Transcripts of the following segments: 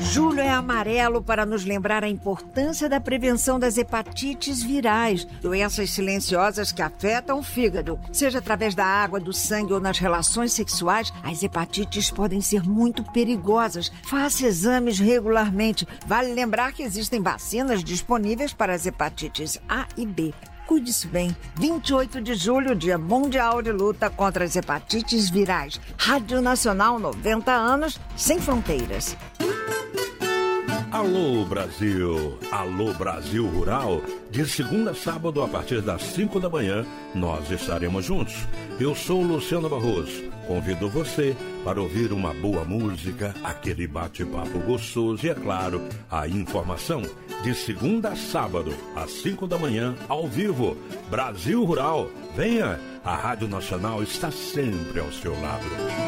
Julho é amarelo para nos lembrar a importância da prevenção das hepatites virais, doenças silenciosas que afetam o fígado. Seja através da água, do sangue ou nas relações sexuais, as hepatites podem ser muito perigosas. Faça exames regularmente. Vale lembrar que existem vacinas disponíveis para as hepatites A e B. Cuide-se bem. 28 de julho, Dia Mundial de Luta contra as Hepatites Virais. Rádio Nacional, 90 anos, sem fronteiras. Alô Brasil, alô Brasil Rural, de segunda a sábado a partir das 5 da manhã, nós estaremos juntos. Eu sou Luciano Barroso, convido você para ouvir uma boa música, aquele bate-papo gostoso e, é claro, a informação. De segunda a sábado, às 5 da manhã, ao vivo, Brasil Rural. Venha, a Rádio Nacional está sempre ao seu lado.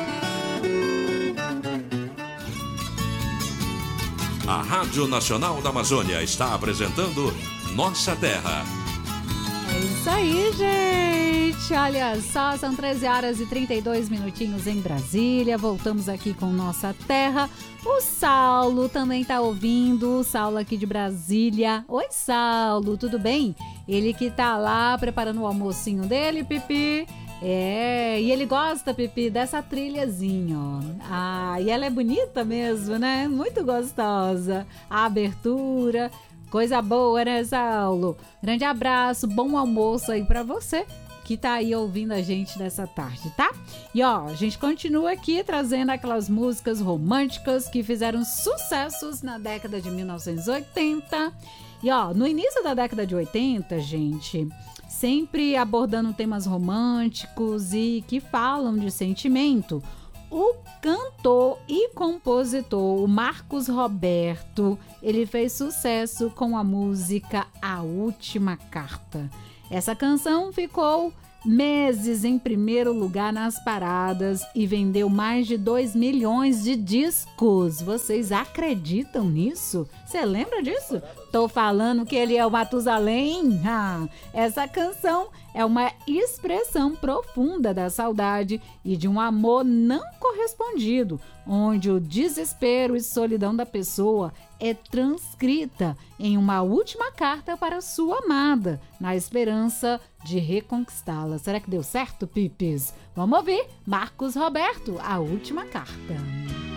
A Rádio Nacional da Amazônia está apresentando Nossa Terra. É isso aí, gente. Olha só, são 13 horas e 32 minutinhos em Brasília. Voltamos aqui com Nossa Terra. O Saulo também está ouvindo. O Saulo aqui de Brasília. Oi, Saulo, tudo bem? Ele que tá lá preparando o almocinho dele, Pipi. E ele gosta, Pipi, dessa trilhazinha, ó. Ah, e ela é bonita mesmo, né? Muito gostosa. A abertura, coisa boa, né, Saulo? Grande abraço, bom almoço aí pra você que tá aí ouvindo a gente nessa tarde, tá? E ó, a gente continua aqui trazendo aquelas músicas românticas que fizeram sucessos na década de 1980. E ó, no início da década de 80, gente, sempre abordando temas românticos e que falam de sentimento, o cantor e compositor o Marcos Roberto, ele fez sucesso com a música A Última Carta. Essa canção ficou meses em primeiro lugar nas paradas e vendeu mais de 2 milhões de discos. Vocês acreditam nisso? Você lembra disso? Tô falando que ele é o Matusalém. Essa canção é uma expressão profunda da saudade e de um amor não correspondido, onde o desespero e solidão da pessoa é transcrita em uma última carta para sua amada, na esperança de reconquistá-la. Será que deu certo, Pipis? Vamos ouvir Marcos Roberto, A Última Carta.